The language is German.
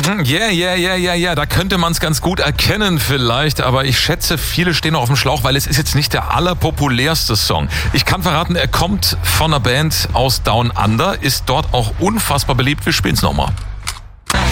Ja, da könnte man es ganz gut erkennen vielleicht, aber ich schätze, viele stehen noch auf dem Schlauch, weil es ist jetzt nicht der allerpopulärste Song. Ich kann verraten, er kommt von einer Band aus Down Under, ist dort auch unfassbar beliebt. Wir spielen's nochmal.